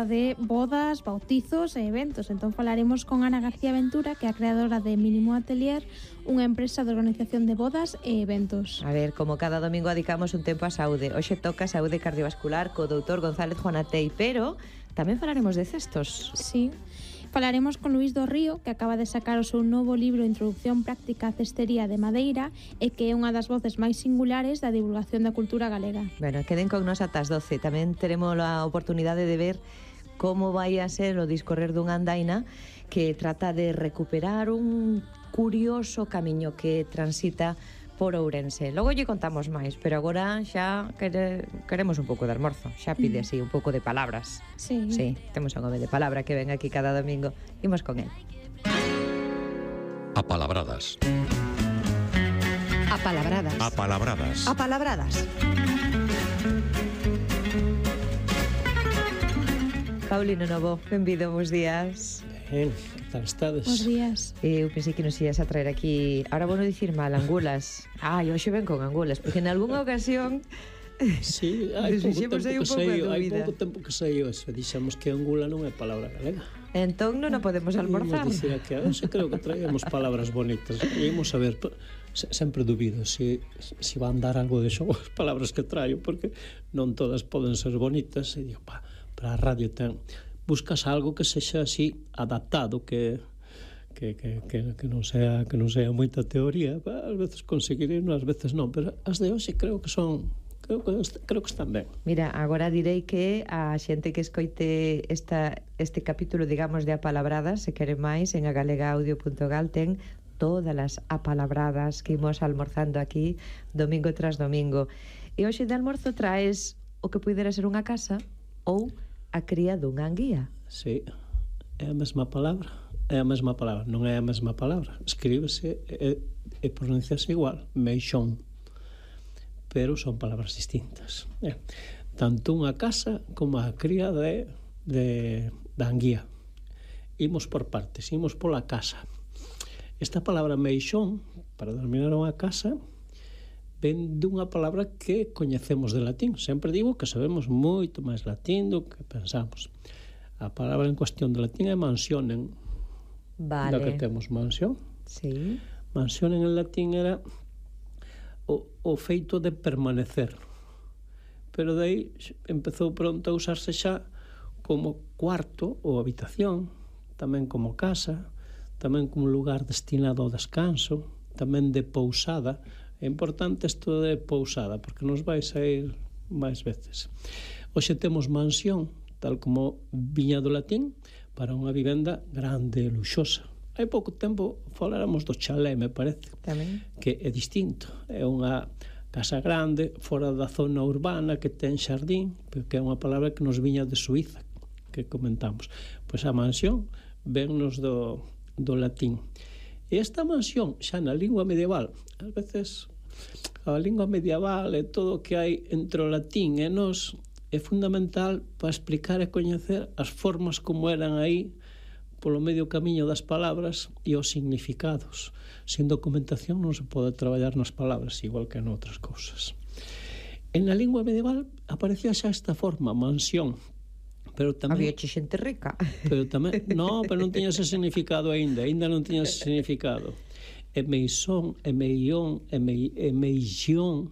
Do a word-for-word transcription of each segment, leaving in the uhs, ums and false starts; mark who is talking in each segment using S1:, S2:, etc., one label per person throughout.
S1: trata de bodas, bautizos e eventos. Entón falaremos con Ana García Ventura, que é a creadora de Mínimo Atelier, unha empresa de organización de bodas e eventos.
S2: A ver, como cada domingo dedicamos un tempo a saúde, hoxe toca saúde cardiovascular co doutor González Juanatei, pero tamén falaremos de cestos.
S1: Sí. Falaremos con Luís do Río, que acaba de sacar o seu novo libro Introducción Práctica á Cestería de Madeira e que é unha das voces máis singulares da divulgación da cultura galega.
S2: Bueno, queden con nos ata as doce. Tamén teremos a oportunidade de ver como vai a ser o discorrer dunha andaina que trata de recuperar un curioso camiño que transita por Ourense. Logo lle contamos máis, pero agora xa quere, queremos un pouco de almorzo. Xa pide así un pouco de palabras.
S1: Sí.
S2: Sí, temos un home de palabra que ven aquí cada domingo. Imos con él.
S3: Apalabradas.
S4: Apalabradas.
S3: Apalabradas.
S4: Apalabradas.
S2: Paulino Novo, benvido, bons días.
S5: Ben, que tal estades?
S1: Bos días.
S2: Eu pensei que nos ias a traer aquí, ahora vou non dicir mal, angulas. Ai, hoxe ven con angulas, porque en algunha ocasión
S5: Sí, hai pouco tempo
S2: aí
S5: que
S2: un pouco
S5: saiu,
S2: a
S5: hai
S2: dúbida.
S5: pouco tempo que saiu eso, dixemos que angula non é palabra galega.
S2: Entón non a podemos almorzar.
S5: Imos dicir que hoxe creo que traíamos palabras bonitas. E imos a ver, se- sempre dubido se se van dar algo de xo as palabras que traio, porque non todas poden ser bonitas, e digo, pa, para a radio ten buscas algo que sexa así adaptado, que que, que, que, que non sea que non sea moita teoría. Pa, ás veces conseguirei, ás veces non, pero as de hoxe creo que son creo que creo que están ben.
S2: Mira, agora direi que a xente que escoite esta, este capítulo, digamos, de apalabradas, se quere máis, en agalegaudio punto gal ten todas as apalabradas que imos almorzando aquí domingo tras domingo. E hoxe de almorzo traes o que pudera ser unha casa ou a cría dunha anguía.
S5: Sí, é a mesma palabra, é a mesma palabra, non é a mesma palabra. Escríbese e, e pronunciase igual, meixón, pero son palabras distintas. É, tanto unha casa como a cría de, de, da anguía. Imos por partes, imos pola casa. Esta palabra meixón, para denominar unha casa, ven dunha palabra que coñecemos de latín. Sempre digo que sabemos moito máis latín do que pensamos. A palabra en cuestión de latín é mansionen.
S2: Vale.
S5: Da que temos mansión.
S2: Sí.
S5: Mansionen en latín era o, o feito de permanecer. Pero de aí empezou pronto a usarse xa como cuarto ou habitación, tamén como casa, tamén como lugar destinado ao descanso, tamén de pousada. É importante isto de pousada, porque nos vai sair máis veces. Hoxe temos mansión, tal como viña do latín, para unha vivenda grande e luxosa. Hai pouco tempo faláramos do chalé, me parece,
S2: Tamén.
S5: que é distinto. É unha casa grande, fora da zona urbana, que ten xardín, que é unha palabra que nos viña de Suiza, que comentamos. Pois a mansión vennos do, do latín. E esta mansión, xa na lingua medieval, ás veces a lingua medieval e todo o que hai entre o latín e nós é fundamental para explicar e coñecer as formas como eran aí polo medio camiño das palabras e os significados. Sin documentación non se pode traballar nas palabras igual que en outras cousas. En a lingua medieval aparecía xa esta forma, mansión, pero tamén
S2: Había xente rica.
S5: pero tamén, no, pero non tiña ese significado aínda, aínda non tiña ese significado. E meisón, e meión, e, mei, e meixión,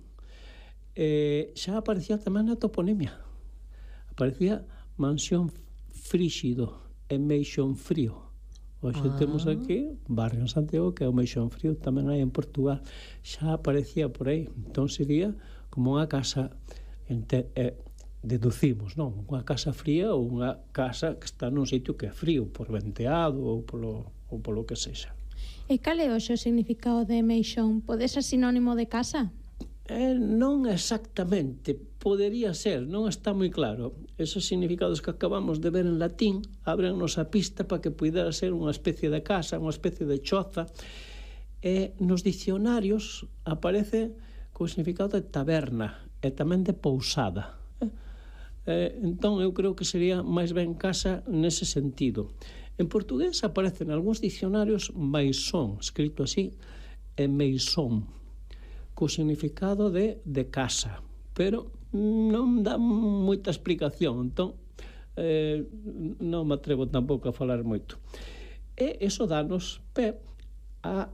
S5: e xa aparecía tamén na toponimia. Aparecía mansión fríxido e meixón frío. Hoxe
S2: Ah.
S5: temos aquí barrio en Santiago que é o meixón frío, tamén hai en Portugal. Xa aparecía por aí. Entón sería como unha casa ente, eh, deducimos, non? Unha casa fría ou unha casa que está nun sitio que é frío, por venteado ou polo, ou polo que sexa.
S1: E cal é hoxe o significado de meixón? Pode ser sinónimo de casa?
S5: Eh, non exactamente, podería ser, non está moi claro. Esos significados que acabamos de ver en latín abrennos a pista para que pudera ser unha especie de casa, unha especie de choza. E nos dicionarios aparece co significado de taberna e tamén de pousada. Eh, eh, entón eu creo que sería máis ben casa nese sentido. En portugués aparecen algúns dicionarios maisón, escrito así, e meisón, co significado de, de casa, pero non dá moita explicación. Entón, eh, non me atrevo tampouco a falar moito. E iso danos pé a,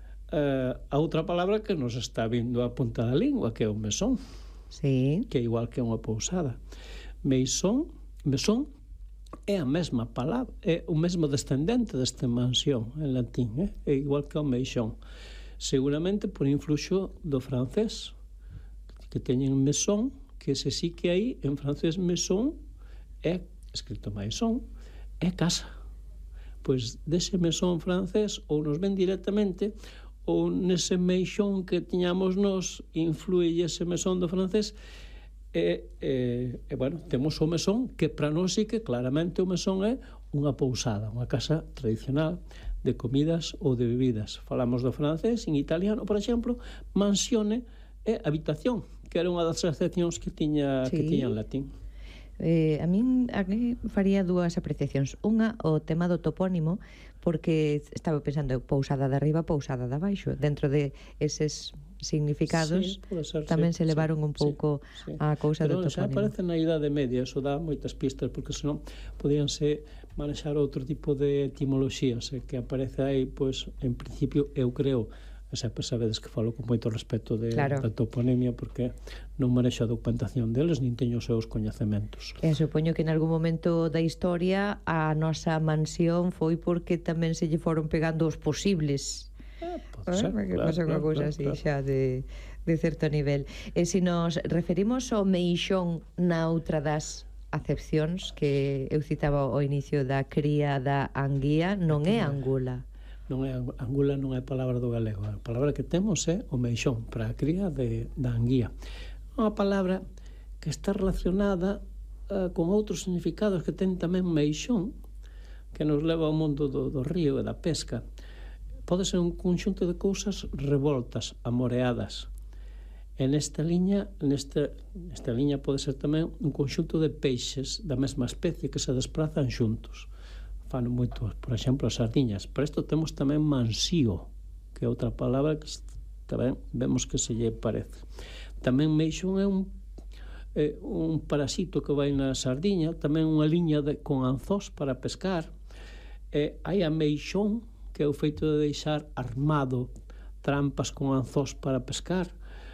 S5: a, a outra palabra que nos está vindo a punta da lingua, que é o mesón.
S2: Sí.
S5: Que é igual que unha pousada. Meisón, mesón é a mesma palabra, é o mesmo descendente deste mansión en latín, eh? É igual que o meixón. Seguramente por influxo do francés, que teñen mesón, que ese sí que aí en francés mesón é escrito maison, é casa. Pois dese mesón francés ou nos ven directamente ou nese meixón que tiñamos nos influi ese mesón do francés e, e, e bueno, temos o mesón que para nós sí que claramente o mesón é unha pousada, unha casa tradicional de comidas ou de bebidas. Falamos do francés, en italiano, por exemplo, mansione é habitación, que era unha das acepcións que tiña, sí. que tiña en latín.
S2: Eh, a min aquí faría dúas apreciacións. Unha, o tema do topónimo, porque estaba pensando pousada de arriba, pousada de abaixo. Dentro de eses significados sí, ser,
S5: sí,
S2: tamén se levaron sí, un pouco sí, sí. a cousa
S5: Pero
S2: do topónimo.
S5: Pero aparece na Idade Media, eso dá moitas pistas, porque senón podíanse manexar outro tipo de etimoloxías, eh, que aparece aí, pois, en principio, eu creo, sempre sabedes que falo con moito respeto de, claro. da toponimia, porque non marexo a documentación deles, nin teño os seus coñecementos.
S2: E supoño que en algún momento da historia a nosa mansión foi porque tamén se lle foron pegando os posibles.
S5: Eh, pode ser,
S2: que
S5: claro,
S2: pasa unha
S5: claro,
S2: cousa
S5: claro,
S2: así
S5: claro.
S2: xa de, de certo nivel. E se nos referimos ao meixón na outra das acepcións que eu citaba ao inicio da cría da anguía, non é angula.
S5: Non é, angula non é palabra do galego. A palabra que temos é o meixón, para a cría de, da anguía. Unha palabra que está relacionada uh, con outros significados que ten tamén meixón, que nos leva ao mundo do, do río e da pesca. Pode ser un conxunto de cousas revoltas, amoreadas. En esta liña, nesta, nesta liña pode ser tamén un conxunto de peixes da mesma especie que se desplazan xuntos. Fan moito, por exemplo, as sardiñas. Para isto temos tamén mansío, que é outra palabra que tamén vemos que se lle parece. Tamén meixón é un, é un parasito que vai na sardiña, tamén unha liña de, con anzós para pescar. E hai a meixón, que é o feito de deixar armado trampas con anzós para pescar.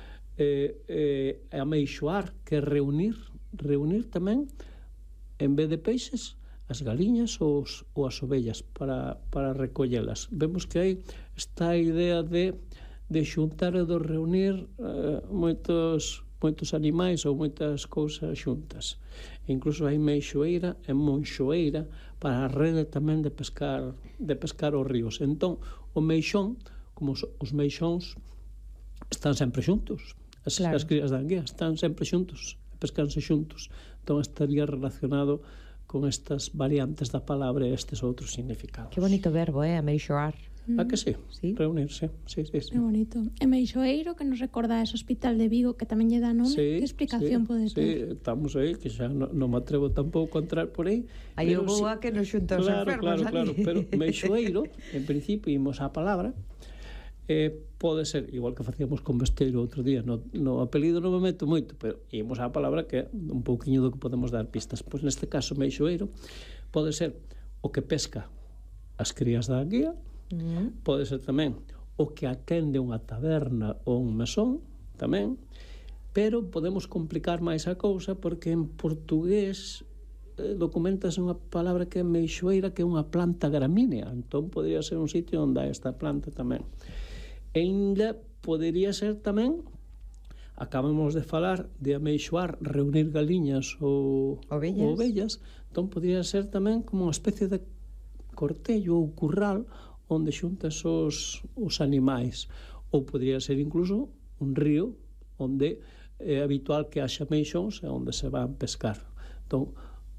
S5: E, e a meixoar, que é reunir, reunir tamén, en vez de peixes, as galiñas ou, os, ou as ovellas para, para recollelas. Vemos que aí está a idea de, de xuntar e de reunir uh, moitos, moitos animais ou moitas cousas xuntas. E incluso hai meixoeira e monxoeira para a rede tamén de pescar, de pescar os ríos. Entón, o meixón, como os, os meixóns, están sempre xuntos. As, claro. as crías da anguía están sempre xuntos, pescanse xuntos. Entón, estaría relacionado con estas variantes da palabra e estes outros significados.
S2: Que bonito verbo, eh, ameixoar.
S5: Mm. Ah, que sí?
S2: Sí.
S5: Reunirse, sí, sí, sí.
S1: É bonito. E meixoeiro, que nos recorda ese hospital de Vigo, que tamén lle dá nome,
S5: sí,
S1: que explicación
S5: sí,
S1: pode
S5: sí,
S1: ter?
S5: Sí, estamos aí, que xa non no me atrevo tampouco a entrar por aí.
S2: Aí o boa sí, que nos xunta os
S5: claro,
S2: enfermos
S5: claro, claro, pero meixoeiro, en principio, imos á palabra, eh, pode ser, igual que facíamos con Besteiro outro día, no, no apelido non me meto moito, pero imos á palabra que é un pouquiño do que podemos dar pistas. Pois neste caso, meixoeiro pode ser o que pesca as crías da anguía, mm. pode ser tamén o que atende unha taberna ou un mesón, tamén, pero podemos complicar máis a cousa porque en portugués eh, documentase unha palabra que é meixoeira, que é unha planta gramínea, entón podría ser un sitio onde hai esta planta tamén. E ainda podería ser tamén, acabamos de falar de ameixoar, reunir galiñas ou ovellas, ou ovellas, entón podría ser tamén como unha especie de cortello ou curral onde xuntas os, os animais, ou podría ser incluso un río onde é habitual que haxa meixóns e onde se van pescar. Entón,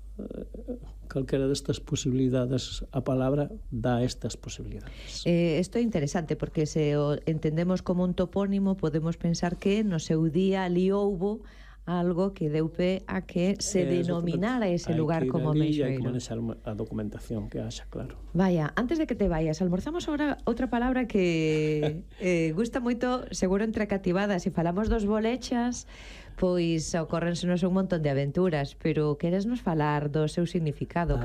S5: calquera destas posibilidades, a palabra dá estas posibilidades.
S2: Eh, isto é interesante porque se o entendemos como un topónimo podemos pensar que no seu día ali houbo algo que deu pé a que se
S5: Eh,
S2: denominara ese
S5: hai
S2: lugar
S5: que ir
S2: como
S5: ali e hai que
S2: Meixoeiro.
S5: manexar a documentación que haxa, claro.
S2: Vaya, antes de que te vayas, almorzamos ahora outra palabra que eh, gusta moito, seguro entre cativadas. Se falamos dos bolechas, pois ocorrensenos un montón de aventuras, pero queresnos falar do seu significado?
S5: A